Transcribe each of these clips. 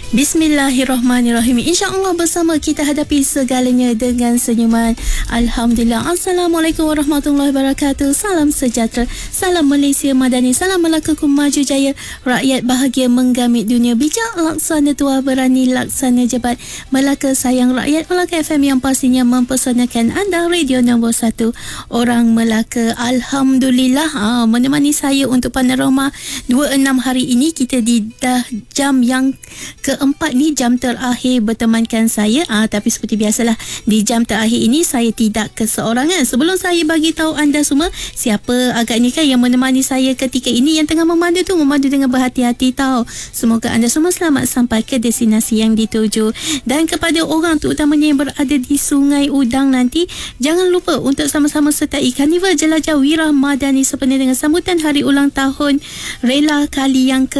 Bismillahirrahmanirrahim. InsyaAllah bersama kita hadapi segalanya dengan senyuman. Alhamdulillah. Assalamualaikum warahmatullahi wabarakatuh. Salam sejahtera. Salam Malaysia Madani. Salam Melaka Maju Jaya. Rakyat bahagia menggamit dunia. Bijak laksana tua, berani laksana jebat. Melaka sayang rakyat. Melaka FM yang pastinya mempersanakan anda. Radio nombor 1 orang Melaka. Alhamdulillah. Menemani saya untuk panorama 26 hari ini. Kita di dah jam yang keempat ni, jam terakhir bertemankan saya. Tapi seperti biasalah, di jam terakhir ini saya tidak keseorangan. Sebelum saya bagi tahu anda semua siapa agaknya kan yang menemani saya ketika ini, yang tengah memandu tu, memandu dengan berhati-hati tahu. Semoga anda semua selamat sampai ke destinasi yang dituju. Dan kepada orang terutamanya yang berada di Sungai Udang nanti, jangan lupa untuk sama-sama sertai Karnival Jelajah Wira Madani sepenuhnya dengan sambutan hari ulang tahun Rela kali yang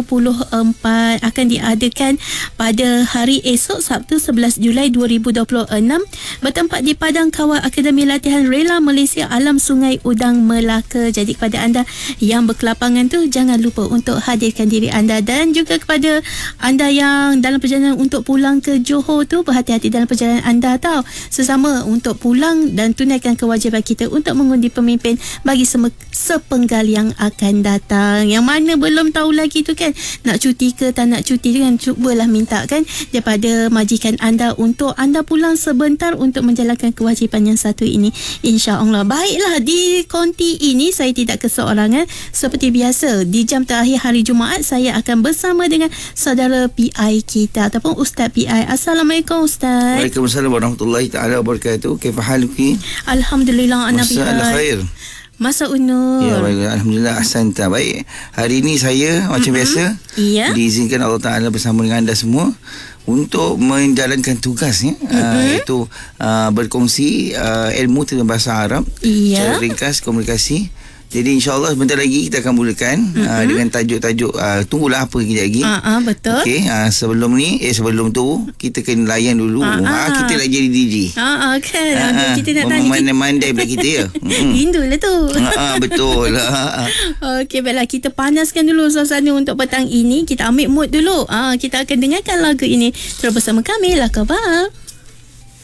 ke-54 akan diadakan pada hari esok Sabtu 11 Julai 2026 bertempat di Padang Kawal Akademi Latihan Rela Malaysia Alam Sungai Udang Melaka. Jadi kepada anda yang berkelapangan tu, jangan lupa untuk hadirkan diri anda. Dan juga kepada anda yang dalam perjalanan untuk pulang ke Johor tu, berhati-hati dalam perjalanan anda tau. Sesama untuk pulang dan tunaikan kewajipan kita untuk mengundi pemimpin bagi sepenggal yang akan datang. Yang mana belum tahu lagi tu kan, nak cuti ke tak nak cuti kan, cubalah minta kan daripada majikan anda untuk anda pulang sebentar untuk menjalankan kewajipan yang satu ini, insya-Allah. Baiklah, di konti ini saya tidak keseorangan. Seperti biasa, di jam terakhir hari Jumaat saya akan bersama dengan saudara PI kita ataupun Ustaz PI. Assalamualaikum Ustaz. Waalaikumsalam warahmatullahi taala wabarakatuh. Kaifa haluki? Alhamdulillah ana khair. Masa Unur. Ya, baik. Alhamdulillah, ahsanta. Baik. Hari ini saya macam biasa diizinkan Allah Taala bersama dengan anda semua untuk menjalankan tugas iaitu berkongsi ilmu tentang bahasa Arab secara ringkas, komunikasi. Jadi insya-Allah sebentar lagi kita akan mulakan dengan tajuk-tajuk, tunggulah apa kejap lagi. Betul. Okey, sebelum sebelum tu kita kena layan dulu. Kita nak jadi DJ. Kan. Kita nak tanya mandai pula kita ya. Rindulah tu. Betul. Okey, baiklah, kita panaskan dulu suasana untuk petang ini. Kita ambil mood dulu. Kita akan dengarkan lagu ini terus bersama kami. Lah khabar.